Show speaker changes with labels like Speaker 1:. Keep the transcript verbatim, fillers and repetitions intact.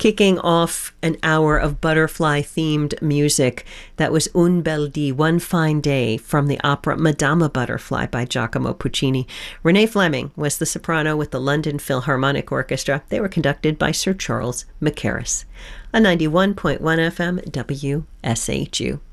Speaker 1: Kicking off an hour of butterfly-themed music, that was Un bel dì, One Fine Day, from the opera Madama Butterfly by Giacomo Puccini. Renee Fleming was the soprano with the London Philharmonic Orchestra. They were conducted by Sir Charles Mackerras. On ninety-one point one F M W S H U.